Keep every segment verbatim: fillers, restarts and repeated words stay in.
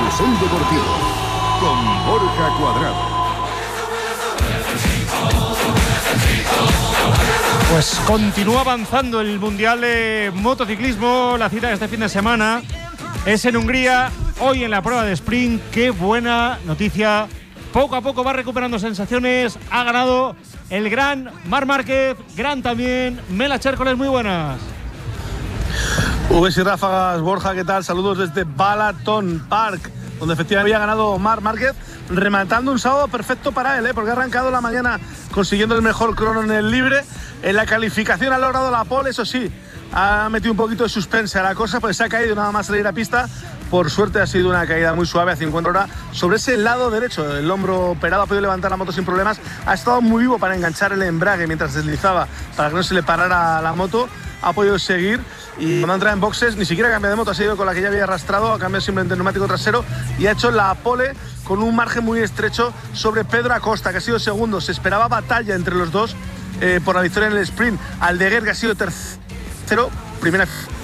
Carrusel Deportivo con Borja Cuadrado. Pues continúa avanzando el Mundial de Motociclismo. La cita de este fin de semana es en Hungría, hoy en la prueba de sprint. Qué buena noticia. Poco a poco va recuperando sensaciones. Ha ganado el gran Marc Márquez, gran también Mela Chércoles. Muy buenas. Uves y ráfagas, Borja, ¿qué tal? Saludos desde Balaton Park, donde efectivamente había ganado Marc Márquez, rematando un sábado perfecto para él, ¿eh? Porque ha arrancado la mañana consiguiendo el mejor crono en el libre. En la calificación ha logrado la pole, eso sí, ha metido un poquito de suspense a la cosa, pues se ha caído nada más salir a pista. Por suerte ha sido una caída muy suave a cincuenta horas sobre ese lado derecho. El hombro operado, ha podido levantar la moto sin problemas. Ha estado muy vivo para enganchar el embrague mientras deslizaba para que no se le parara la moto. Ha podido seguir y cuando entra en boxes ni siquiera cambia de moto, ha seguido con la que ya había arrastrado, ha cambiado simplemente el neumático trasero y ha hecho la pole con un margen muy estrecho sobre Pedro Acosta, que ha sido segundo. Se esperaba batalla entre los dos eh, por la victoria en el sprint. Aldeguer, que ha sido tercero, primera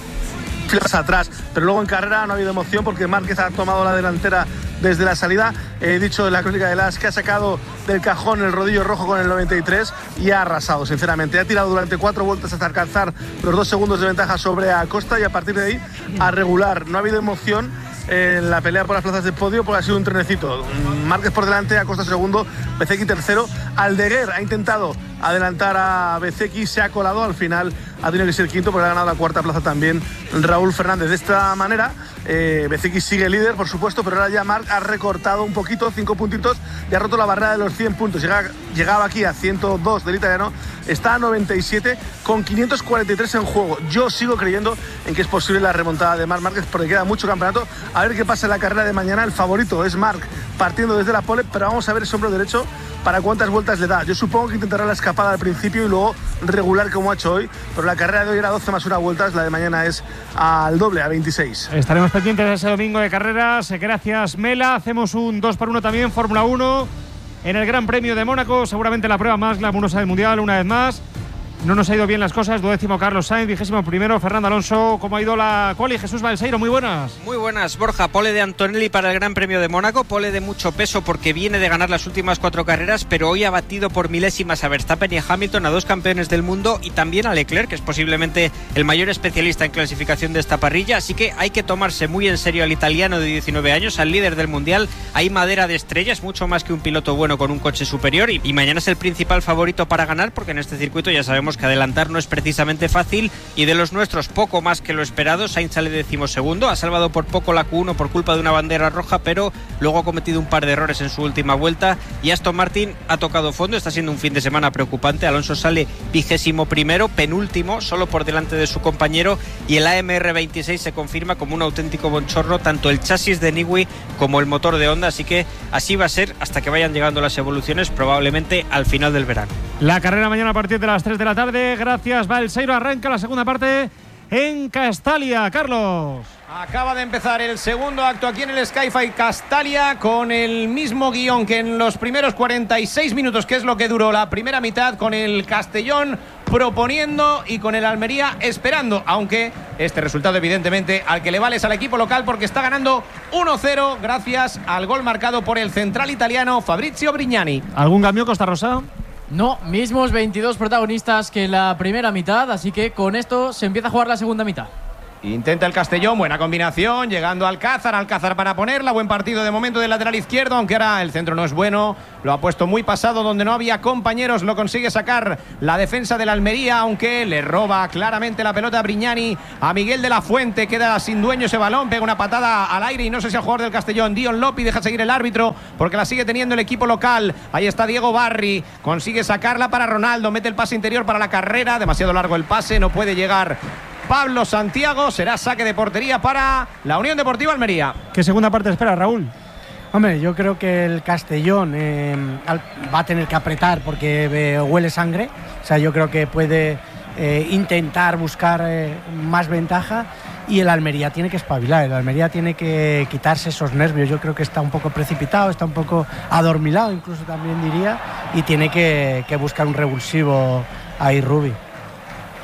filas atrás, pero luego en carrera no ha habido emoción porque Márquez ha tomado la delantera desde la salida. He dicho en la crónica de Las que ha sacado del cajón el rodillo rojo con el noventa y tres y ha arrasado, sinceramente. Ha tirado durante cuatro vueltas hasta alcanzar los dos segundos de ventaja sobre Acosta y a partir de ahí a regular. No ha habido emoción en la pelea por las plazas de podio porque ha sido un trenecito. Márquez por delante, Acosta segundo, Bezzecchi tercero. Aldeguer ha intentado adelantar a Bezzecchi, se ha colado, al final ha tenido que ser quinto porque ha ganado la cuarta plaza también Raúl Fernández. De esta manera eh, Bezzecchi sigue líder, por supuesto, pero ahora ya Marc ha recortado un poquito, cinco puntitos, y ha roto la barrera de los cien puntos. Llegaba, llegaba aquí a ciento dos del italiano, está a noventa y siete con quinientos cuarenta y tres en juego. Yo sigo creyendo en que es posible la remontada de Marc Márquez porque queda mucho campeonato. A ver qué pasa en la carrera de mañana. El favorito es Marc partiendo desde la pole, pero vamos a ver ese hombro derecho para cuántas vueltas le da. Yo supongo que intentará la escapada al principio y luego regular como ha hecho hoy, pero la carrera de hoy era doce más una vueltas, la de mañana es al doble, a veintiséis. Estaremos pendientes de ese domingo de carreras. Gracias, Mela. Hacemos un dos por uno también, Fórmula uno, en el Gran Premio de Mónaco, seguramente la prueba más glamurosa del Mundial, una vez más. No nos ha ido bien las cosas. Duodécimo Carlos Sainz, vigésimo primero Fernando Alonso. ¿Cómo ha ido la quali? Jesús Balseiro, muy buenas. Muy buenas, Borja. Pole de Antonelli para el Gran Premio de Mónaco. Pole de mucho peso porque viene de ganar las últimas cuatro carreras, pero hoy ha batido por milésimas a Verstappen y a Hamilton, a dos campeones del mundo, y también a Leclerc, que es posiblemente el mayor especialista en clasificación de esta parrilla. Así que hay que tomarse muy en serio al italiano de diecinueve años, al líder del Mundial. Hay madera de estrellas, mucho más que un piloto bueno con un coche superior, y, y mañana es el principal favorito para ganar, porque en este circuito ya sabemos que adelantar no es precisamente fácil, y de los nuestros poco más que lo esperado. Sainz sale decimosegundo, ha salvado por poco la Q uno por culpa de una bandera roja, pero luego ha cometido un par de errores en su última vuelta, y Aston Martin ha tocado fondo. Está siendo un fin de semana preocupante. Alonso sale vigésimo primero, penúltimo, solo por delante de su compañero, y el A M R veintiséis se confirma como un auténtico bonchorno, tanto el chasis de Newey como el motor de Honda, así que así va a ser hasta que vayan llegando las evoluciones, probablemente al final del verano. La carrera mañana a partir de las tres de la tarde. Gracias, Balseiro. Arranca la segunda parte en Castalia. Carlos. Acaba de empezar el segundo acto aquí en el Skyfy Castalia con el mismo guión que en los primeros cuarenta y seis minutos, que es lo que duró la primera mitad, con el Castellón proponiendo y con el Almería esperando, aunque este resultado evidentemente al que le vale es al equipo local porque está ganando uno cero gracias al gol marcado por el central italiano Fabrizio Brignani. ¿Algún cambio, Costa Rosa? No, mismos veintidós protagonistas que en la primera mitad, así que con esto se empieza a jugar la segunda mitad. Intenta el Castellón, buena combinación, llegando Alcázar, Alcázar para ponerla, buen partido de momento del lateral izquierdo, aunque ahora el centro no es bueno, lo ha puesto muy pasado donde no había compañeros, lo consigue sacar la defensa del Almería, aunque le roba claramente la pelota a Brignani, a Miguel de la Fuente, queda sin dueño ese balón, pega una patada al aire y no sé si al jugador del Castellón, Dion Lopi, deja seguir el árbitro porque la sigue teniendo el equipo local. Ahí está Diego Barri, consigue sacarla para Ronaldo, mete el pase interior para la carrera, demasiado largo el pase, no puede llegar Pablo Santiago, será saque de portería para la Unión Deportiva Almería. ¿Qué segunda parte espera, Raúl? Hombre, yo creo que el Castellón eh, va a tener que apretar porque eh, huele sangre. O sea, yo creo que puede eh, intentar buscar eh, más ventaja, y el Almería tiene que espabilar, el Almería tiene que quitarse esos nervios. Yo creo que está un poco precipitado, está un poco adormilado incluso también diría, y tiene que, que buscar un revulsivo ahí Rubi.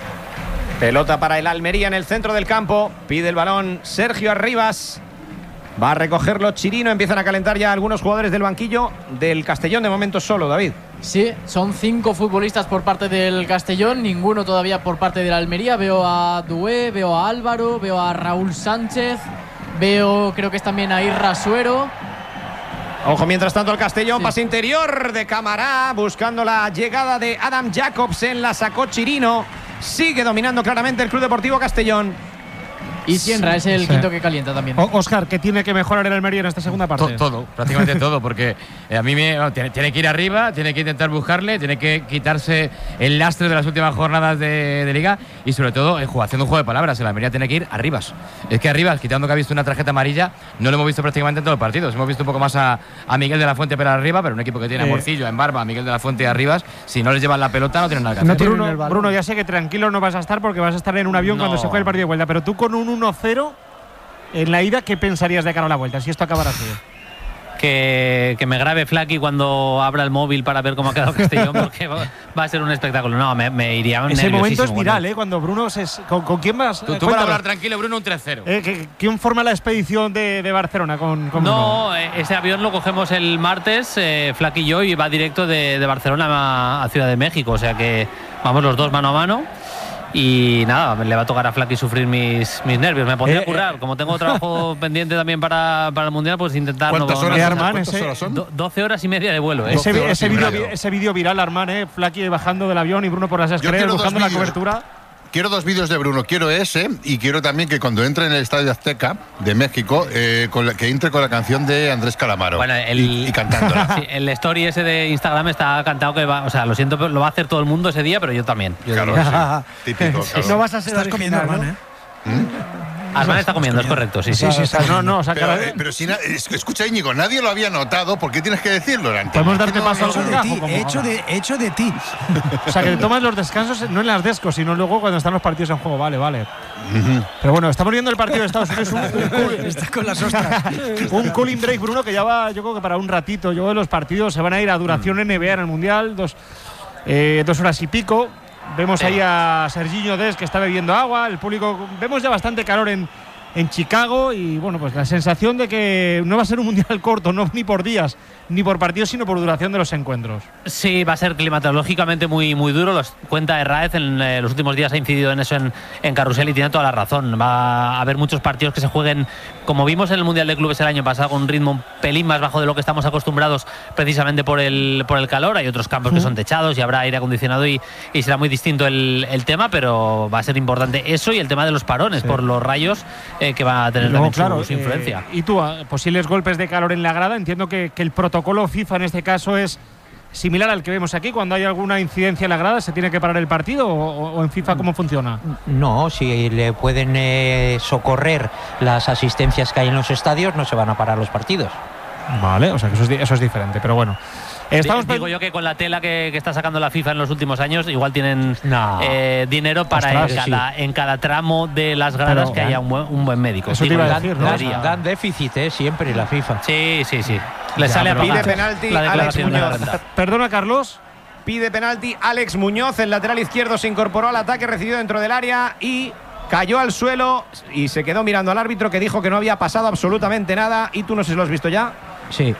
Pelota para el Almería en el centro del campo. Pide el balón Sergio Arribas. Va a recogerlo Chirino. Empiezan a calentar ya algunos jugadores del banquillo del Castellón. De momento solo, David. Sí, son cinco futbolistas por parte del Castellón, ninguno todavía por parte de la Almería. Veo a Dué, veo a Álvaro, veo a Raúl Sánchez, veo creo que es también a Irra Suero. Ojo, mientras tanto el Castellón, Sí. pase interior de Camará, buscando la llegada de Adam Jacobsen, la sacó Chirino. Sigue dominando claramente el Club Deportivo Castellón. Y Sienra es el Sí. quinto que calienta también. O- Oscar, ¿qué tiene que mejorar el Almería en esta segunda parte? To- todo, prácticamente todo, porque eh, a mí me bueno, tiene, tiene que ir arriba, tiene que intentar buscarle, tiene que quitarse el lastre de las últimas jornadas de, de liga y sobre todo eh, haciendo un juego de palabras. El Almería tiene que ir arribas. Es que arribas, quitando que ha visto una tarjeta amarilla, no lo hemos visto prácticamente en todos los partidos. Hemos visto un poco más a, a Miguel de la Fuente para arriba, pero un equipo que tiene a Eh. Morcillo, en Barba, a Miguel de la Fuente y Arribas, si no les llevan la pelota no tienen nada que hacer. No tienen el Bruno, balón. Bruno, ya sé que tranquilo no vas a estar porque vas a estar en un avión No. cuando se juegue el partido de vuelta, pero tú con un uno cero en la ida, ¿qué pensarías de cara a la vuelta si esto acabara así? Que, que me grabe Flaky cuando abra el móvil para ver cómo ha quedado Castellón, porque va, va a ser un espectáculo. No, me, me iría Ese momento es nerviosísimo viral, cuando- ¿eh? Cuando Bruno se. ¿Con, con quién vas? Tú, Eh, tú para cuéntanos. hablar tranquilo, Bruno, un tres cero. Eh, ¿que- ¿Quién forma la expedición de, de Barcelona con, con Bruno? No, eh, ese avión lo cogemos el martes, eh, Flaky y yo, y va directo de, de Barcelona a, a Ciudad de México. O sea que vamos los dos mano a mano. Y nada, le va a tocar a Flaky sufrir mis, mis nervios. Me pondría Eh, a currar. Como tengo trabajo pendiente también para, para el Mundial, pues intentar. no- ¿Cuántas no- horas, Eh, Armán, ¿cuántas ese- horas son? do- doce horas y media de vuelo, ¿eh? Ese, doce horas ese y vídeo medio. ese vídeo viral, Armán, eh, Flaky bajando del avión y Bruno por las Yo escaleras quiero dos buscando la vídeos. cobertura. Quiero dos vídeos de Bruno. Quiero ese y quiero también que cuando entre en el Estadio Azteca de México, eh, con la- que entre con la canción de Andrés Calamaro. Bueno, el- y, y cantándola. Sí, el story ese de Instagram está cantado que va, o sea, lo siento, pero lo va a hacer todo el mundo ese día, pero yo también. Yo Claro, diría. sí. Típico, claro. No vas a ser Estás comiendo, original, hermano, ¿no? ¿eh? Armán está comiendo, es correcto, sí, sí. O sea, no, no, o sea, Pero, cara- eh, pero si na- es- escucha, Íñigo, nadie lo había notado. ¿Por qué tienes que decirlo, Dante? Podemos darte No, paso no, Hecho al de gajo, ti, como hecho ahora. de, hecho de ti. O sea, que te tomas los descansos no en las descos, sino luego cuando están los partidos en juego. Vale, vale. Pero bueno, estamos viendo el partido de Estados Unidos. Un, un, cool- Está con las ostras. un cooling break, Bruno, que ya va, yo creo que para un ratito. Yo creo que los partidos se van a ir a duración N B A en el Mundial, dos, eh, dos horas y pico. Vemos ahí a Serginho Dest que está bebiendo agua. El público, vemos ya bastante calor en, en Chicago y bueno, pues la sensación de que no va a ser un Mundial corto, no ni por días, ni por partidos, sino por duración de los encuentros. Sí, va a ser climatológicamente muy, muy duro. Los cuenta Herráez en eh, los últimos días ha incidido en eso en, en Carrusel y tiene toda la razón. Va a haber muchos partidos que se jueguen, como vimos en el Mundial de Clubes el año pasado, con un ritmo un pelín más bajo de lo que estamos acostumbrados precisamente por el, por el calor. Hay otros campos que son techados y habrá aire acondicionado y, y será muy distinto el, el tema, pero va a ser importante eso y el tema de los parones por los rayos eh, que va a tener Luego, también su- claro, su, influencia. eh, y tú, a posibles golpes de calor en la grada, entiendo que, que el protocolo FIFA en este caso es similar al que vemos aquí. Cuando hay alguna incidencia en la grada, ¿se tiene que parar el partido o, o en FIFA cómo funciona? No, si le pueden eh, socorrer las asistencias que hay en los estadios, no se van a parar los partidos. Vale, o sea que eso es, di- eso es diferente, pero bueno. Estamos Digo yo que con la tela que, que está sacando la FIFA en los últimos años, igual tienen No. eh, dinero para Ostras, en, cada, en cada tramo de las gradas Pero- que haya un buen, un buen médico. Eso te Digo, iba a dan- decir, ¿no? debería. O sea, Dan déficit, ¿eh? Siempre la FIFA. Sí, sí, sí. Le Ya, sale a pero Pide pagar penalti la Alex declaración de la Muñoz. renta. Perdona, Carlos. Pide penalti Alex Muñoz, el lateral izquierdo se incorporó al ataque, recibido dentro del área y cayó al suelo y se quedó mirando al árbitro que dijo que no había pasado absolutamente nada. Y tú no sé si lo has visto ya. Sí.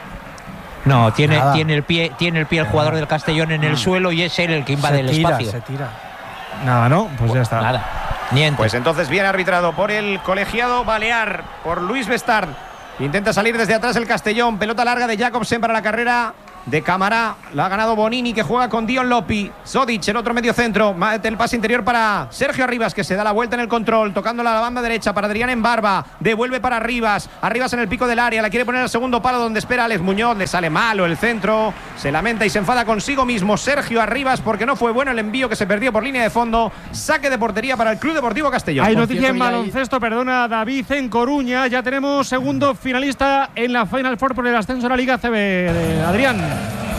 No, tiene, Nada. tiene, el pie, tiene el pie el jugador del Castellón en el suelo y es él el que invade Se el tira, espacio. se tira. Nada, ¿no? Pues ya está. Nada. Niente. Pues entonces bien arbitrado por el colegiado balear, por Luis Bestard. Intenta salir desde atrás el Castellón. Pelota larga de Jacobsen para la carrera de Camará. La ha ganado Bonini, que juega con Dion Lopi. Zodic, el otro medio centro. Mete el pase interior para Sergio Arribas, que se da la vuelta en el control, tocándola a la banda derecha para Adrián en Barba. Devuelve para Arribas. Arribas en el pico del área. La quiere poner al segundo palo donde espera Alex Muñoz. Le sale malo el centro. Se lamenta y se enfada consigo mismo Sergio Arribas porque no fue bueno el envío que se perdió por línea de fondo. Saque de portería para el Club Deportivo Castellón. Hay Por noticia cierto, en ya hay- baloncesto, perdona, David, en Coruña. Ya tenemos segundo finalista en la Final Four por el ascenso a la Liga C B. De Adrián.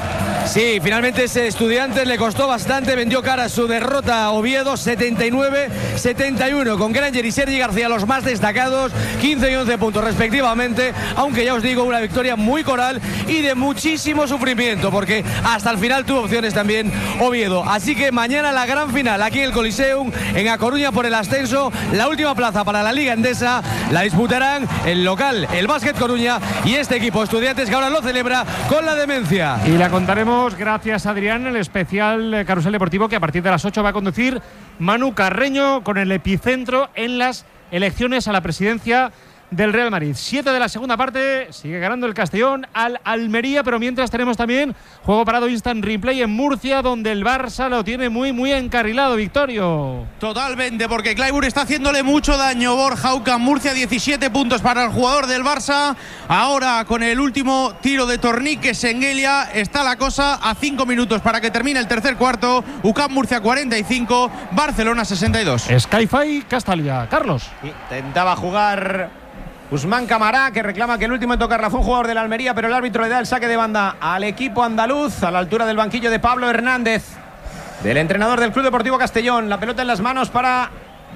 Sí, finalmente ese Estudiantes le costó bastante, vendió cara a su derrota a Oviedo, setenta y nueve setenta y uno, con Granger y Sergi García los más destacados, quince y once puntos respectivamente, aunque ya os digo, una victoria muy coral y de muchísimo sufrimiento, porque hasta el final tuvo opciones también Oviedo. Así que mañana la gran final aquí en el Coliseum, en A Coruña por el ascenso, la última plaza para la Liga Endesa, la disputarán el local, el Básquet Coruña, y este equipo Estudiantes que ahora lo celebra con la demencia. Y la contaremos gracias a Adrián, el especial Carrusel Deportivo que a partir de las ocho va a conducir Manu Carreño con el epicentro en las elecciones a la presidencia del Real Madrid. Siete de la segunda parte, sigue ganando el Castellón al Almería, pero mientras tenemos también juego parado instant replay en Murcia, donde el Barça lo tiene muy muy encarrilado, Victorio. Totalmente, porque Clyburn está haciéndole mucho daño. Borja Ucán, Murcia, diecisiete puntos para el jugador del Barça. Ahora con el último tiro de Tornique Sengelia está la cosa a cinco minutos para que termine el tercer cuarto. Ucán Murcia cuarenta y cinco, Barcelona sesenta y dos. Skyfi Castalia. Carlos. Intentaba jugar Usman Camará, que reclama que el último en tocarla fue un jugador de la Almería, pero el árbitro le da el saque de banda al equipo andaluz, a la altura del banquillo de Pablo Hernández, del entrenador del Club Deportivo Castellón. La pelota en las manos para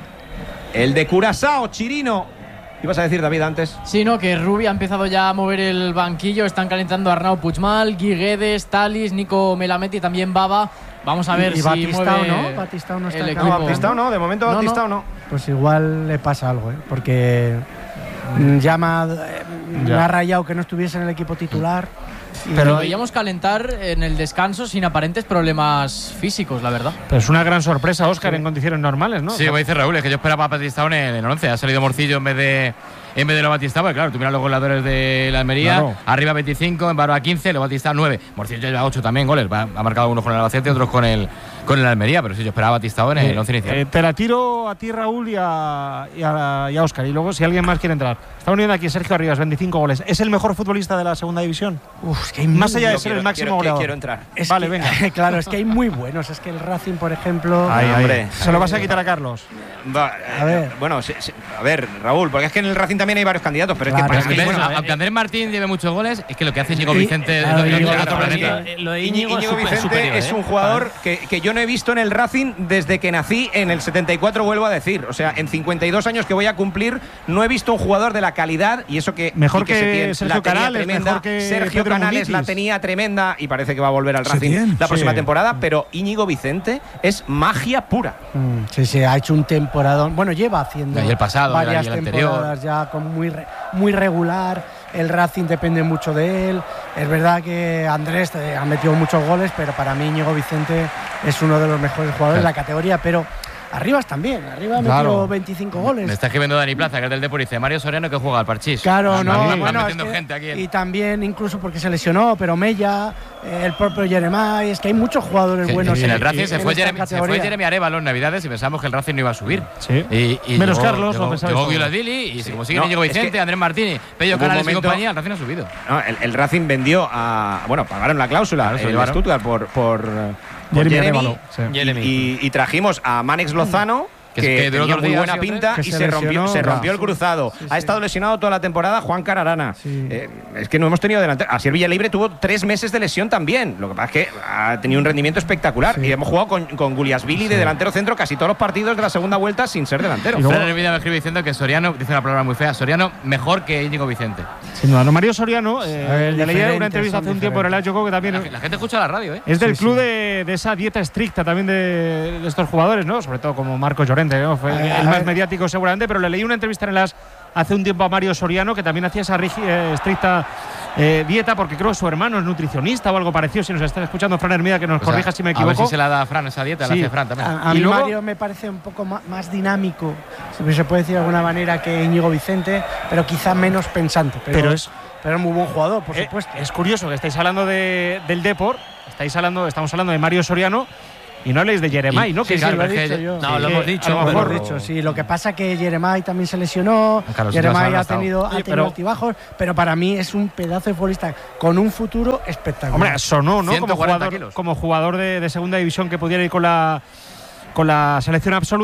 el de Curazao, Chirino. ¿Ibas a decir, David, antes? Sí, no, que Rubi ha empezado ya a mover el banquillo. Están calentando a Arnau Puigmal, Guiguedes, Talis, Nico Melamed y también Baba. Vamos a ver y si Batistao, mueve ¿no? Batistao no está el acá. equipo. No, Batistao no, de momento No, Batistao no. no. Pues igual le pasa algo, ¿eh? Porque ya me ha, me ha rayado que no estuviese en el equipo titular. Pero lo veíamos calentar en el descanso sin aparentes problemas físicos, la verdad. Pero es una gran sorpresa, Óscar, sí, en condiciones normales, ¿no? Sí, como dice Raúl, es que yo esperaba a Batistao en el, en el once. Ha salido Morcillo en vez de en vez de lo Batistao, porque claro, tú miras los goleadores de la Almería, claro. Arriba veinticinco, en Barba quince, lo Batistao nueve. Morcillo lleva ocho también goles, ha marcado unos con el Albacete, otros con el con el Almería, pero sí, yo esperaba a Batistao en el once inicial. Eh, te la tiro a ti, Raúl, y a, y a, y a Óscar, y luego si alguien más quiere entrar. Está uniendo aquí Sergio Arribas, veinticinco goles. ¿Es el mejor futbolista de la segunda división? Uf, es que hay más allá de quiero, ser quiero, el máximo quiero, goleador. Quiero entrar. Es vale, que, venga. Claro, es que hay muy buenos. Es que el Racing, por ejemplo. Ay, hombre. Se lo vas a quitar a Carlos. Va, a ver. Bueno, se, se, a ver, Raúl, porque es que en el Racing también hay varios candidatos, pero claro, es que, es que bueno, bueno, aunque Andrés Martín lleve muchos goles, es que lo que hace Íñigo Vicente claro, es Íñigo, otro planeta. Lo de Íñigo, Íñigo Vicente superior, ¿eh? Es un jugador que, que yo no he visto en el Racing desde que nací en el setenta y cuatro, vuelvo a decir. O sea, en cincuenta y dos años que voy a cumplir, no he visto un jugador de la calidad y eso que mejor que, que se tiene, Sergio la tenía Canales, tremenda. mejor que Sergio Pedro Canales Munitis. la tenía tremenda y parece que va a volver al Racing la sí. próxima temporada, pero Íñigo Vicente es magia pura. Mm, sí, sí, ha hecho un temporadón. Bueno, lleva haciendo y el pasado, varias y el temporadas anterior. ya con muy, re, muy regular. El Racing depende mucho de él. Es verdad que Andrés ha metido muchos goles, pero para mí Íñigo Vicente es uno de los mejores jugadores sí. de la categoría, pero Arribas también, Arribas claro. metió veinticinco goles. Me está escribiendo Dani Plaza, que es del Depor, y dice Mario Soriano que juega al Parchís. Claro, no, no, bueno, metiendo es que, gente aquí en... y también incluso porque se lesionó, pero Mella, eh, el propio Jeremai, es que hay muchos jugadores sí, buenos. En, en el Racing en se, fue Jeremy, se fue Jeremy Arevalo en Navidades y pensamos que el Racing no iba a subir. Sí. Y, y menos llegó, Carlos, llegó, lo pensaba. Llegó Guiladili y sí. como sigue no, Íñigo Vicente, que Andrés Martínez, Pello Canales y compañía, el Racing ha subido. No, el, el Racing vendió a. Bueno, pagaron la cláusula claro, en Stuttgart por, por, por Jeremy, Jeremy, sí. Jeremy. Y, y, y trajimos a Manex Lozano. Que, que tenía muy buena pinta y se, se rompió, se rompió el cruzado. Sí, sí. Ha estado lesionado toda la temporada Juan Cararana. Sí. Eh, es que no hemos tenido delantero. Asier Villalibre tuvo tres meses de lesión también. Lo que pasa es que ha tenido un rendimiento espectacular. Sí. Y hemos jugado con, con Guliasvili sí. de delantero centro casi todos los partidos de la segunda vuelta sin ser delantero. Y luego en el vídeo me escribe diciendo que Soriano, dice una palabra muy fea, Soriano mejor que Íñigo Vicente. Sin duda, no, Mario Soriano, eh, le leí una entrevista hace un tiempo en el Ayoco que también. La, la gente escucha la radio, ¿eh? Es del sí, club sí. De, de esa dieta estricta también de, de estos jugadores, ¿no? Sobre todo como Marcos Llorente, ¿no? Fue el, el más mediático seguramente, pero le leí una entrevista en las hace un tiempo a Mario Soriano que también hacía esa rigi, eh, estricta eh, dieta porque creo que su hermano es nutricionista o algo parecido. Si nos está escuchando Fran Hermida, que nos pues corrija a, si me equivoco. A ver si se la da a Fran esa dieta, sí. la hace Fran también. A, a y mí luego, Mario me parece un poco más, más dinámico, si se puede decir de alguna manera, que Íñigo Vicente, pero quizá menos pensante. Pero, pero es pero es muy buen jugador, por eh, supuesto. Es curioso que estáis hablando de, del Depor, estáis hablando, estamos hablando de Mario Soriano. Y no habléis de Jeremai, ¿no? Sí, que sí, lo he dicho que, yo. No, sí, lo hemos dicho. Lo hemos dicho, sí. Lo que pasa es que Jeremai también se lesionó. Claro, Jeremai ha tenido, ha sí, tenido pero, altibajos, pero para mí es un pedazo de futbolista con un futuro espectacular. Hombre, sonó, ¿no? Como jugador, como jugador de, de segunda división que pudiera ir con la, con la selección absoluta.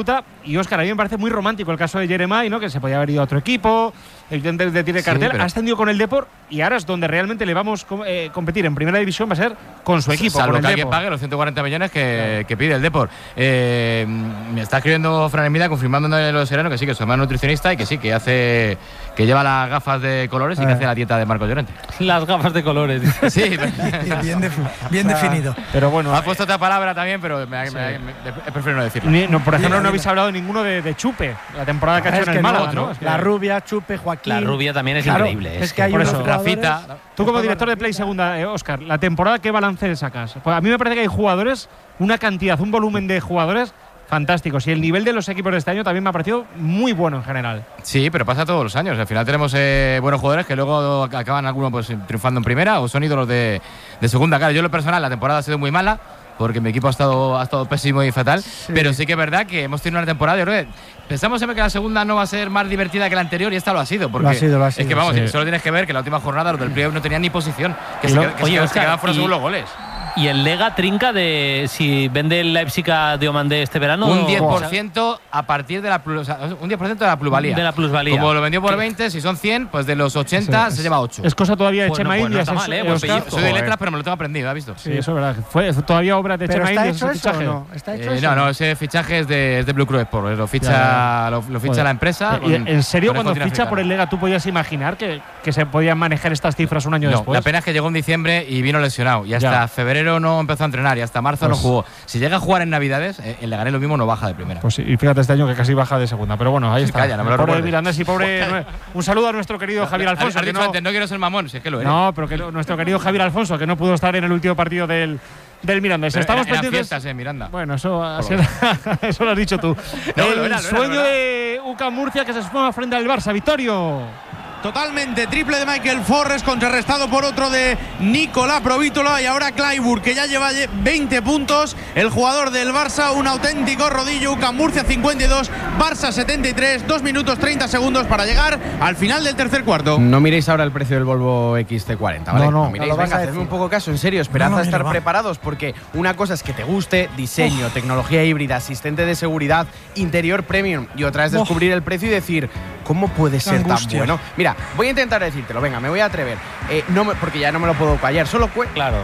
Y Óscar, a mí me parece muy romántico el caso de Jeremai, ¿no? Que se podía haber ido a otro equipo, evidentemente tiene cartel, sí, ha ascendido con el Depor y ahora es donde realmente le vamos a eh, competir en primera división, va a ser con su equipo. Salvo con que el alguien Depor. pague los ciento cuarenta millones que, claro. que pide el Depor. Eh, me está escribiendo Fran Emida confirmándole lo de Sereno que sí, que su hermano nutricionista y que sí, que hace que lleva las gafas de colores y que hace la dieta de Marco Llorente. Las gafas de colores. Sí, bien, de, bien definido. Pero bueno, ha puesto otra palabra también, pero me, sí. me, me, me, prefiero no decirlo. Ni, no, por ejemplo, no habéis hablado ninguno de, de Chupe, la temporada que ha hecho en el Málaga, ¿no? Es que la Rubia, Chupe, Joaquín. La Rubia también es claro, increíble. Es, es que hay por unos eso, Rafita. Tú como director de Play Segunda, eh, Óscar, la temporada, ¿qué balance le sacas? Pues a mí me parece que hay jugadores, una cantidad, un volumen de jugadores fantásticos. Y el nivel de los equipos de este año también me ha parecido muy bueno en general. Sí, pero pasa todos los años. Al final tenemos eh, buenos jugadores que luego acaban algunos pues, triunfando en primera o son ídolos de, de segunda. Claro, yo en lo personal la temporada ha sido muy mala porque mi equipo ha estado, ha estado pésimo y fatal. Sí. Pero sí que es verdad que hemos tenido una temporada. Yo creo que pensamos siempre que la segunda no va a ser más divertida que la anterior y esta lo ha sido. Porque lo ha sido, lo ha sido, es que vamos, sí. solo tienes que ver que la última jornada los del playoff no tenían ni posición. Que se, lo, que oye, se, Oscar, se quedaban fuera y, según los goles. Y el Lega trinca de si vende el Leipzig a Diomandé este verano. Un diez por ciento a partir de la o sea, un diez por ciento de la plusvalía. De la plusvalía. Como lo vendió por veinte, si son cien, pues de los ochenta sí, se lleva ocho. Es cosa todavía de bueno, Chema pues Indias. No está mal, ¿eh? Pues soy de letras, pero me lo tengo aprendido, ¿has visto? Sí, sí, eso es verdad. Fue, fue todavía obra de Chema Indias ese fichaje. No? ¿Está hecho eh, eso? No, no, ese fichaje es de, es de Blue Cross Sport. Lo ficha, ya, ya. Lo, lo ficha la empresa. ¿Y con, ¿En serio cuando ficha africano. por el Lega tú podías imaginar que, que se podían manejar estas cifras un año no, después? La pena es que llegó en diciembre y vino lesionado. Y hasta ya. febrero no empezó a entrenar y hasta marzo pues, no jugó. Si llega a jugar en Navidades, eh, el Leganés lo mismo no baja de primera. Pues sí, y fíjate este año que casi baja de segunda. Pero bueno, ahí está. Calla, no me lo pobre recuerdes. Mirandés y pobre. Un saludo a nuestro querido Javier Alfonso. Has dicho no, antes, no quiero ser mamón, si es que lo eres. No, pero que nuestro querido Javier Alfonso, que no pudo estar en el último partido del. Del Mirandés. Estamos eran pendientes. fiestas, eh, Miranda. Bueno, eso, así era, eso lo has dicho tú. No, el lo era, lo sueño era, lo era. de U C A M Murcia que se suma frente al Barça. Victorio. Totalmente, triple de Michael Forres, contrarrestado por otro de Nicolás Provítola y ahora Clayburgh, que ya lleva veinte puntos. El jugador del Barça, un auténtico rodillo. U C A M Murcia cincuenta y dos, Barça setenta y tres, dos minutos treinta segundos para llegar al final del tercer cuarto. No miréis ahora el precio del Volvo X C cuarenta, ¿vale? No, no, no miréis, no venga, hacedme un poco caso, en serio, esperad no, no, a estar mira, preparados, porque una cosa es que te guste, diseño, Uf. tecnología híbrida, asistente de seguridad, interior premium, y otra es descubrir Uf. el precio y decir, ¿cómo puede ser Angustia. tan bueno? Mira, voy a intentar decírtelo, venga, me voy a atrever. Eh, no me, porque ya no me lo puedo callar, solo cue Claro.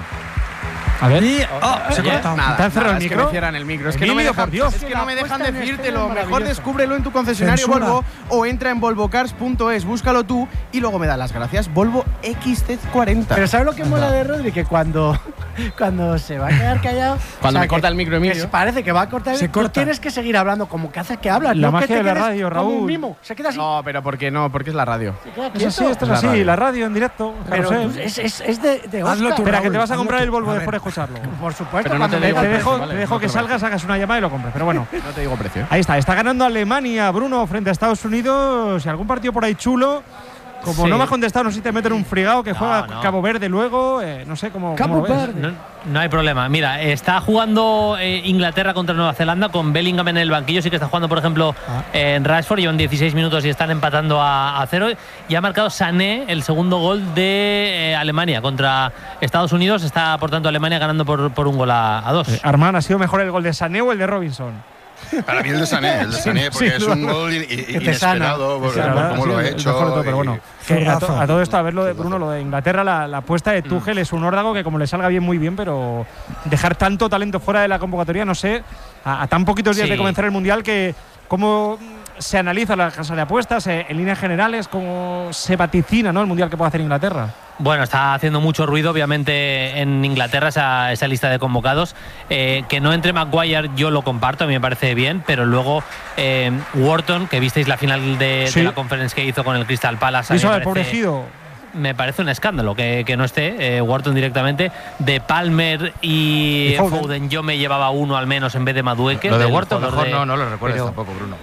A ver. Y, oh, se Oye, corta. nada, ¿Te han cerrado nada, el es micro? que me cierran el micro. Es que Emilio, no me dejan, por Dios. es que no me dejan decírtelo. Mejor descúbrelo en tu Censura. concesionario Volvo o entra en volvocars punto es, búscalo tú y luego me das las gracias. Volvo X C cuarenta. Pero ¿sabes lo que mola de Rodri? Que cuando, cuando se va a quedar callado… Cuando o sea, me corta que, el micro, Emilio. Que parece que va a cortar el Se micro. corta. Tienes que seguir hablando como que haces que hablas. La no magia que te de la quedes radio, como un Raúl. mimo. Se queda así. No, pero ¿por qué no? Porque es la radio. Se queda Es quieto. así, esto es La así. radio. La radio en directo. Pero Claro, tú- sé. es, es, es de, de Hazlo Oscar. tú, Espera, que Raúl, te vas a hazlo comprar tú. el Volvo A después de ver. escucharlo. Por supuesto. Pero no cuando te me digo Te veas. dejo, vale, te dejo no que te vale. salgas, hagas una llamada y lo compres. Pero bueno, No te digo precio. ahí está. Está ganando Alemania, Bruno, frente a Estados Unidos. Y algún partido por ahí chulo. Como Sí. no me has contestado, no sé si te meten un frigado que No, juega no. Cabo Verde luego. eh, no sé cómo. Cabo cómo lo ves. Verde. No, no hay problema. Mira, está jugando eh, Inglaterra contra Nueva Zelanda con Bellingham en el banquillo. Sí que está jugando, por ejemplo, Ah. en Rashford. Llevan dieciséis minutos y están empatando a, a cero. Y ha marcado Sané el segundo gol de eh, Alemania contra Estados Unidos. Está, por tanto, Alemania ganando por, por un gol a, a dos. Eh, Armán, ¿ha sido mejor el gol de Sané o el de Robinson? Para mí el de Sané, el de Sané, porque Sí, es no, un no. gol in- in- Que te sana. inesperado por, Sí, la por verdad, cómo sí, lo ha el hecho. mejor de todo, pero y- bueno. Que a, to- Zurrazo. a todo esto, a ver lo de Bruno, lo de Inglaterra, la, la apuesta de Tuchel es un órdago que como le salga bien, muy bien, pero dejar tanto talento fuera de la convocatoria, no sé, a, a tan poquitos días Sí. de comenzar el Mundial, que cómo se analiza la casa de apuestas, eh, en líneas generales, cómo se vaticina, ¿no?, el Mundial que puede hacer Inglaterra. Bueno, está haciendo mucho ruido, obviamente, en Inglaterra esa, esa lista de convocados. Eh, que no entre Maguire, yo lo comparto, a mí me parece bien, pero luego eh, Wharton, que visteis la final de, Sí. de la conference que hizo con el Crystal Palace. a mí Eso me del pobre parece- Gido. Me parece un escándalo que, que no esté eh, Wharton directamente. De Palmer y, Y Foden. Foden. yo me llevaba uno al menos en vez de Madueke. Lo de del Huerto jugador mejor de- no, no lo recuerdes pero- tampoco, Bruno.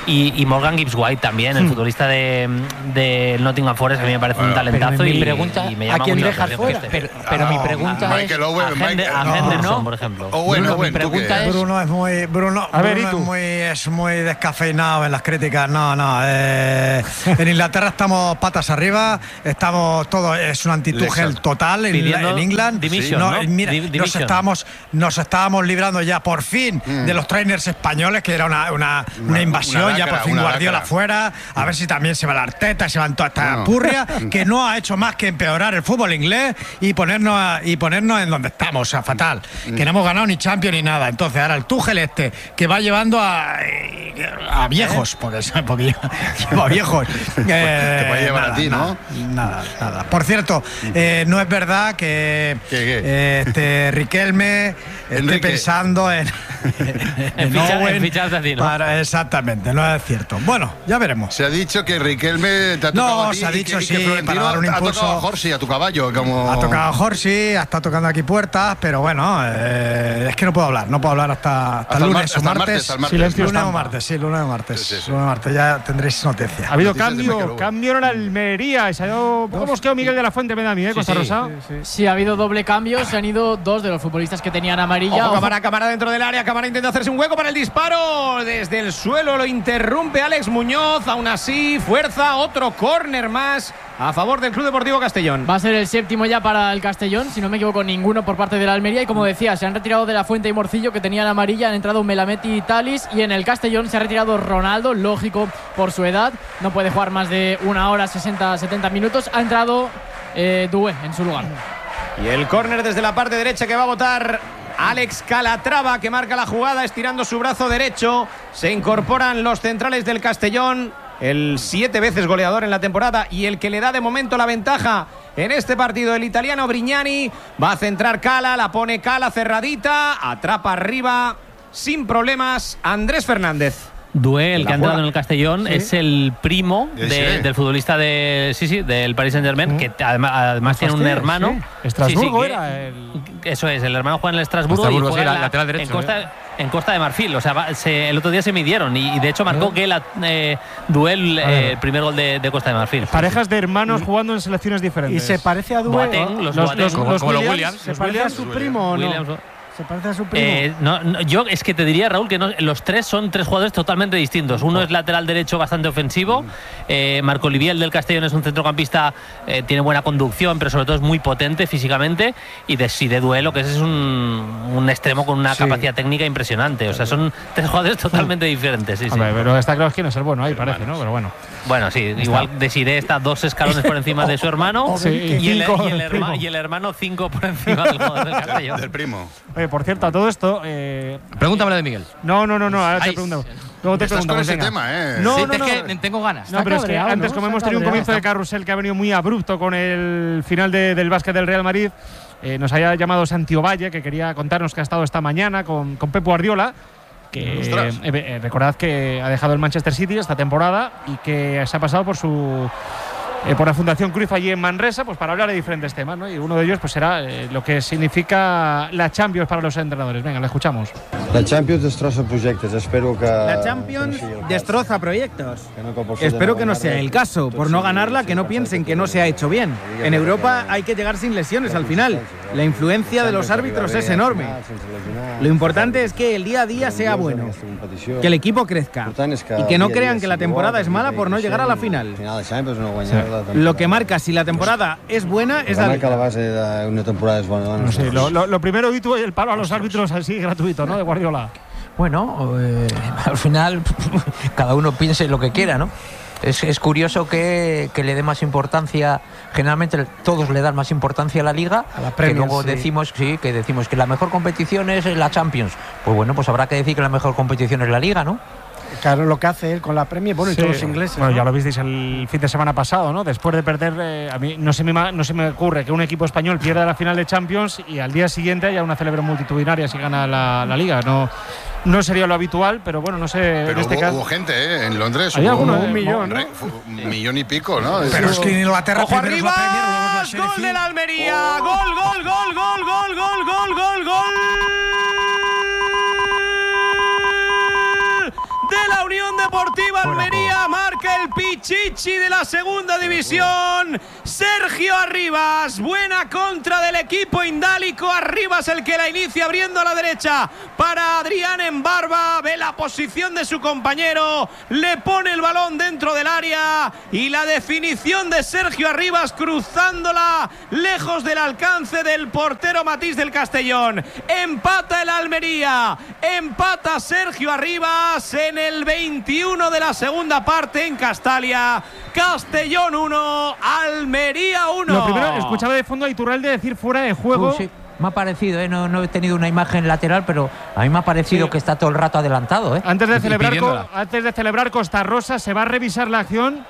Y, y Morgan Gibbs-White también, el Hmm. futbolista de, de Nottingham Forest, a mí me parece Bueno, un talentazo pero mi y, pregunta, y me ¿a llama quién mucho la dejas atención fuera? que esté. Pero, pero mi pregunta es Michael Owen, a, Hende- Michael- a no, Henderson, no. por ejemplo. Owen, Bruno, Owen, mi ¿tú pregunta qué? es- Bruno es muy Bruno, A ver, Bruno ¿y tú? es muy es muy descafeinado en las críticas. No, no. eh, en Inglaterra estamos patas arriba, estamos todo es un antitúgel Lexus. total en, Pidiendo en England. dimisión, No, ¿no? y mira, Di- nos dimisión. estábamos nos estábamos librando ya por fin Mm. de los trainers españoles, que era una, una, una Una- invasión. una ya lacra, por fin una Guardiola lacra. fuera. A ver si también se va la Arteta, se van toda esta No. purria que no ha hecho más que empeorar el fútbol inglés y ponernos a- y ponernos en donde estamos, o sea, fatal. Que no hemos ganado ni Champions ni nada. Entonces ahora el Tuchel este que va llevando a, a viejos, porque, porque lleva, lleva viejos. Eh, te puede llevar nada, a ti, ¿no? Nada, nada. Por cierto, eh, no es verdad que ¿Qué, qué? eh, este Riquelme esté Enrique. pensando en, En ficha- Owen en ficharte a ti, ¿no? para- exactamente, no es cierto. Bueno, ya veremos. Se ha dicho que Riquelme te ha No, tocado a ti se ha y dicho que- y que sí, Florentino para dar un ha impulso. tocado a Jorsi, a tu caballo, como... Ha tocado a Jorsi, ha estado tocando aquí puertas, pero bueno, eh, es que no puedo hablar, no puedo hablar hasta, hasta, Hasta el lunes mar- o hasta el martes. martes, hasta el martes. Silencio Lunes o estampa. martes, sí, lunes o martes. Sí, sí, sí. Lunes o martes, ya tendréis noticias. Ha habido Noticias de Michael cambio, Owen. cambio en la Almería. Y se ha ido, ¿cómo hemos quedado Miguel de la Fuente? Me da a mí, ¿eh? Costa sí. Rosa. Sí, ha habido doble cambio. Se han ido dos de los futbolistas que tenían amarilla. Ojo, Ojo. cámara, cámara dentro del área. Cámara intenta hacerse un hueco para el disparo. Desde el suelo lo interrumpe Alex Muñoz. Aún así, fuerza. Otro córner más a favor del Club Deportivo Castellón. Va a ser el séptimo ya para el Castellón, si no me equivoco, ninguno por parte de la Almería. Y como decía, se han retirado de la Fuente y Morcillo, que tenían amarilla, han entrado Melamed y Talis. Y en el Castellón se ha retirado Ronaldo, lógico por su edad, no puede jugar más de una hora, sesenta, setenta minutos. Ha entrado eh, Doué en su lugar. Y el córner desde la parte derecha que va a botar Alex Calatrava, que marca la jugada estirando su brazo derecho. Se incorporan los centrales del Castellón, el siete veces goleador en la temporada y el que le da de momento la ventaja en este partido, el italiano Brignani. Va a centrar Cala, la pone Cala cerradita, atrapa arriba sin problemas Andrés Fernández. Doué, el La que ha entrado juega. en el Castellón, Sí. es el primo Sí, de- sí. del futbolista de sí, sí, del Paris Saint-Germain, que además, además tiene un Fastidio, hermano. sí. Estrasburgo que- era el- Eso es, el hermano juega en el Estrasburgo, Estrasburgo, y juega sí, en la- la- lateral derecho, en Costa, en Costa de Marfil. O sea, va- se- el otro día se midieron y, y de hecho marcó que la eh, Duel, eh, el primer gol de, de Costa de Marfil. Parejas de hermanos jugando en selecciones ¿Y diferentes. se parece a Doué? Boateng, los Boateng. Como- como los Williams. ¿Se los parece a Williams. su primo o no? Williams, ¿Se parece a su primo? Eh, no, no, yo es que te diría, Raúl, que no- los tres son tres jugadores totalmente distintos. Uno es lateral derecho bastante ofensivo. Eh, Marco Olivier, el del Castellón, es un centrocampista, eh, tiene buena conducción, pero sobre todo es muy potente físicamente. Y de, sí, de duelo, que ese es un, un extremo con una Sí. capacidad técnica impresionante. O sea, son tres jugadores totalmente diferentes. Sí, sí. Hombre, pero está claro que no es el bueno ahí, parece, ¿no? Pero bueno. Bueno, sí, igual Desiré está dos escalones por encima de su hermano. Sí, y, el, cinco y el del herma- primo. y el hermano cinco por encima del jugador del Castellón. Del primo. Oye, por cierto, a todo esto. Eh, Pregúntame de Miguel. no, no, no, no, ahora te Ay, pregunto. Luego te Estás con preguntamos, ese venga. tema, ¿eh? No, Sí, no, es no. que tengo ganas. No, pero es que cabreado, antes, ¿no? como Está hemos tenido un cabreado. comienzo de carrusel que ha venido muy abrupto con el final de- del básquet del Real Madrid, eh, nos haya llamado Santi Ovalle, que quería contarnos que ha estado esta mañana con, con Pep Guardiola, que Ostras. eh, eh, recordad que ha dejado el Manchester City esta temporada y que se ha pasado por su eh, por la Fundación Cruyff allí en Manresa, pues para hablar de diferentes temas, ¿no? Y uno de ellos pues será eh, lo que significa la Champions para los entrenadores. Venga, le escuchamos. La Champions destroza proyectos, espero que... La Champions destroza proyectos. Espero que no sea el caso. Por no ganarla, que no piensen que no se ha hecho bien. En Europa hay que llegar sin lesiones al final. La influencia de los árbitros es enorme. Lo importante es que el día a día sea bueno, que el equipo crezca y que no crean que la temporada es mala por no llegar a la final. Lo que marca si la temporada es buena es la Marca la liga. base de una temporada es buena. No sé, lo, lo- lo primero, y tú, el palo a los árbitros así gratuito, ¿no? De Guardiola. Bueno, eh, al final cada uno piense lo que quiera, ¿no? Es, es curioso que, que le dé más importancia, generalmente todos le dan más importancia a la Liga, A la que Premier, luego sí. decimos, sí, que decimos que la mejor competición es la Champions. Pues bueno, pues habrá que decir que la mejor competición es la Liga, ¿no? Claro, lo que hace él con la Premier, bueno, y Sí. todos los ingleses. Bueno, ¿no? ya lo visteis el fin de semana pasado, ¿no? Después de perder, eh, a mí no se, me, ma- no se me ocurre que un equipo español pierda la final de Champions y al día siguiente haya una celebración multitudinaria si gana la, la Liga. No, no sería lo habitual, pero bueno, no sé. Pero en este hubo, caso. hubo gente, ¿eh? En Londres. Hay hubo alguno, un un millón, ¿no? Fue un millón y pico, ¿no? Pero es que en Inglaterra ¡Ojo primero es la Premier, luego arriba! es la ¡Gol Serie. de la Almería! ¡Gol, gol, gol, gol, gol, gol, gol, gol, gol! De la Unión Deportiva Deportiva Almería marca el pichichi de la segunda división. Sergio Arribas, buena contra del equipo indálico. Arribas el que la inicia abriendo a la derecha para Adrián Embarba. Ve la posición de su compañero, le pone el balón dentro del área y la definición de Sergio Arribas cruzándola lejos del alcance del portero Matís del Castellón. Empata el Almería, empata Sergio Arribas en el veintiuno de la segunda parte en Castalia. Castellón uno, Almería uno. Lo primero, escuchaba de fondo a Iturralde decir fuera de juego. Uh, sí. Me ha parecido, ¿eh? no, no he tenido una imagen lateral, pero a mí me ha parecido sí. que está todo el rato adelantado. ¿eh? Antes de celebrar, co antes de celebrar Costa Rosa, ¿se va a revisar la acción?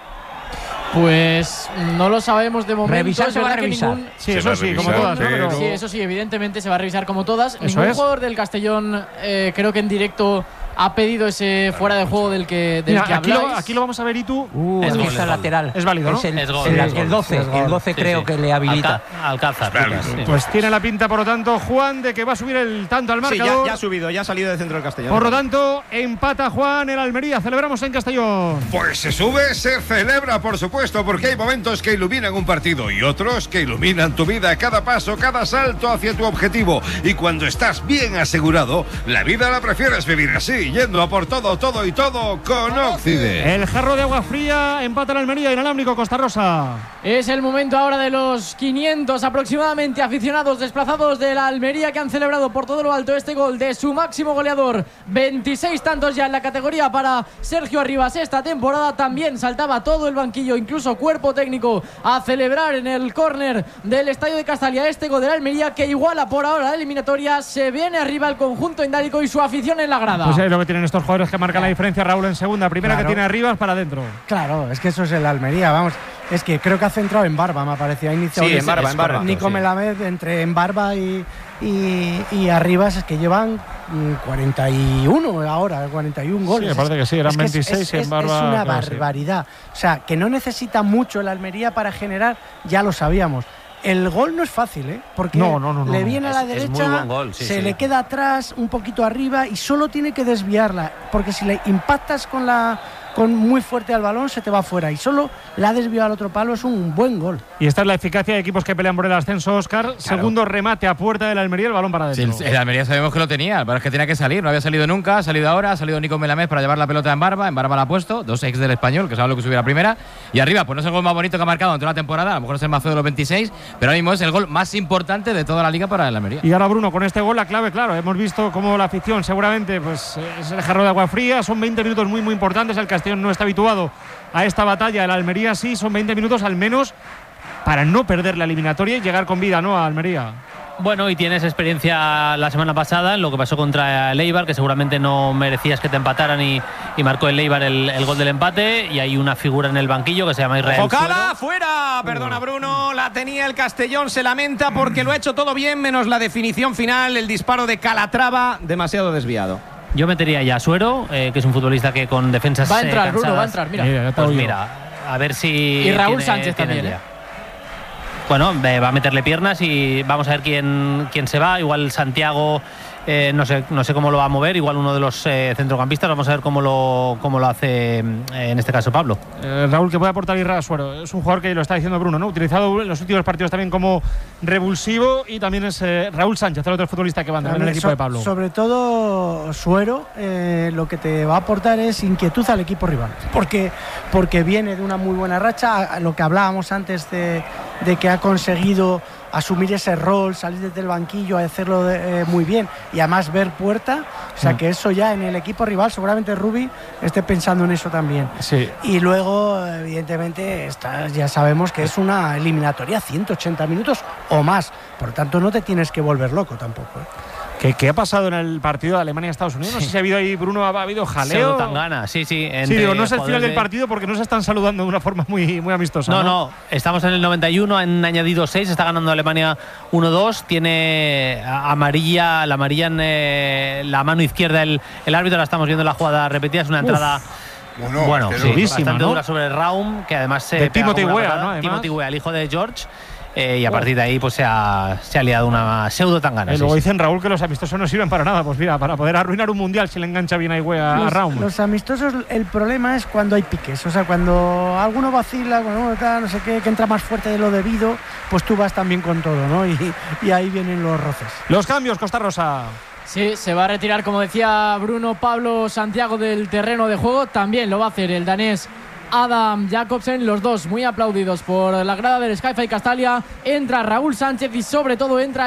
Pues no lo sabemos de momento. Revisar se va a revisar. Ningún... Sí, eso sí, como todas. ¿no? Pero... Sí, eso sí, evidentemente se va a revisar como todas. Eso Ningún es. jugador del Castellón, eh, creo que en directo ha pedido ese fuera de juego del que, del Mira, que aquí, habláis. lo, aquí lo vamos a ver y tú. Uh, es, gol, es lateral. Es válido, ¿no? Es el, es gol, el, es gol, el doce, es gol. el doce Sí, creo sí. que le habilita. Alca Alcázar. Sí. Pues tiene la pinta, por lo tanto, Juan, de que va a subir el tanto al marcador. Sí, ya, ya ha subido, ya ha salido del centro del Castellón. Por lo tanto, empata Juan el Almería. Celebramos en Castellón. Pues se sube, se celebra, por supuesto, porque hay momentos que iluminan un partido y otros que iluminan tu vida, cada paso, cada salto hacia tu objetivo. Y cuando estás bien asegurado, la vida la prefieres vivir así, yendo a por todo, todo y todo con Occide. El jarro de agua fría, empata el Almería, inalámbrico Costa Rosa. Es el momento ahora de los quinientos aproximadamente aficionados desplazados de la Almería que han celebrado por todo lo alto este gol de su máximo goleador. veintiséis tantos ya en la categoría para Sergio Arribas esta temporada. También saltaba todo el banquillo, incluso cuerpo técnico, a celebrar en el córner del estadio de Castalia este gol de la Almería que iguala por ahora la eliminatoria. Se viene arriba el conjunto indálico y su afición en la grada. Pues es lo que tienen estos jugadores que marcan la diferencia. Raúl en segunda, primera claro. que tiene Arribas para adentro. Claro, es que eso es el Almería, vamos. Es que creo que ha centrado en Barba, me parecía. Iniciado sí, en Barba, en Barba. Nico sí. Melamed entre en Barba y, y, y Arribas, es que llevan cuarenta y uno ahora, cuarenta y un goles. Sí, me parece que sí, eran es que veintiséis es, es, en Barba. Es una claro, barbaridad. Sí. O sea, que no necesita mucho el Almería para generar, ya lo sabíamos. El gol no es fácil, ¿eh? Porque no, no, no, le no, viene no. a la es, derecha, es muy buen gol, sí, se sí. le queda atrás, un poquito arriba y solo tiene que desviarla. Porque si le impactas con la con muy fuerte al balón, se te va fuera. Y solo la ha desviado al otro palo, es un buen gol. Y esta es la eficacia de equipos que pelean por el ascenso, Óscar. Claro. Segundo remate a puerta del Almería, el balón para adentro. Sí, el, el Almería sabemos que lo tenía, pero es que tenía que salir. No había salido nunca, ha salido ahora, ha salido Nico Melamed para llevar la pelota en Barba. En Barba la ha puesto, dos ex del Español, que saben lo que subió la primera. Y arriba, pues no es el gol más bonito que ha marcado en toda la temporada, a lo mejor es el más feo de los veintiséis, pero ahora mismo es el gol más importante de toda la liga para el Almería. Y ahora, Bruno, con este gol la clave, claro, hemos visto cómo la afición seguramente pues es el jarro de agua fría. Son veinte minutos muy, muy importantes. El Castellón no está habituado a esta batalla. El Almería sí, son veinte minutos al menos para no perder la eliminatoria y llegar con vida, ¿no?, a Almería. Bueno, y tienes experiencia la semana pasada en lo que pasó contra el Eibar, que seguramente no merecías que te empataran y, y marcó el Eibar el, el gol del empate. Y hay una figura en el banquillo que se llama Israel Ocala, fuera, perdona Bruno, la tenía el Castellón, se lamenta porque lo ha hecho todo bien, menos la definición final, el disparo de Calatrava, demasiado desviado. Yo metería ya a Suero, eh, que es un futbolista que con defensas va a entrar, eh, Bruno, va a entrar, mira. mira pues mira, a ver si y Raúl tiene, Sánchez tiene también, ¿eh? Bueno, va a meterle piernas y vamos a ver quién, quién se va. Igual Santiago, eh, no sé, no sé cómo lo va a mover. Igual uno de los eh, centrocampistas. Vamos a ver cómo lo, cómo lo hace, eh, en este caso, Pablo. Eh, Raúl, ¿qué puede aportar Irra Suero? Es un jugador que lo está diciendo Bruno, ¿no? Utilizado en los últimos partidos también como revulsivo. Y también es eh, Raúl Sánchez, el otro futbolista que va en el equipo so, de Pablo. Sobre todo Suero, eh, lo que te va a aportar es inquietud al equipo rival. Porque, porque viene de una muy buena racha. Lo que hablábamos antes de, de que ha conseguido asumir ese rol, salir desde el banquillo, hacerlo de, eh, muy bien y además ver puerta, o sea que eso ya en el equipo rival seguramente Rubi esté pensando en eso también. Sí. Y luego evidentemente esta, ya sabemos que es una eliminatoria ciento ochenta minutos o más, por lo tanto no te tienes que volver loco tampoco, ¿eh? ¿Qué, ¿Qué ha pasado en el partido de Alemania-Estados Unidos? Sí. No sé si ha habido ahí, Bruno, ha habido jaleo. Tangana, sí, sí. Sí, digo, no es el final del partido porque no se están saludando de una forma muy, muy amistosa. No, no, no, estamos en el noventa y uno, han añadido seis, está ganando Alemania uno dos, tiene amarilla, la amarilla en eh, la mano izquierda el, el árbitro, la estamos viendo en la jugada repetida, es una entrada. Uf. Bueno, bueno sí, durísima, bastante ¿no? dura sobre el Raum, que además se de Timothy Weah, ¿no? Timothy Weah, el hijo de George. eh, y a partir de ahí pues se ha, se ha liado una pseudo tangana. Y Sí, luego sí. dicen, Raúl, que los amistosos no sirven para nada. Pues mira, para poder arruinar un mundial si le engancha bien a Higué a, a Los, Raúl. los amistosos, el problema es cuando hay piques. O sea, cuando alguno vacila, bueno, tal, no sé qué, que entra más fuerte de lo debido, pues tú vas también con todo, ¿no? Y, y ahí vienen los roces. Los cambios, Costa Rosa. Sí, se va a retirar, como decía Bruno Pablo Santiago, del terreno de juego. También lo va a hacer el danés Adam Jacobsen, los dos muy aplaudidos por la grada del Sky Castalia. Entra Raúl Sánchez y sobre todo entra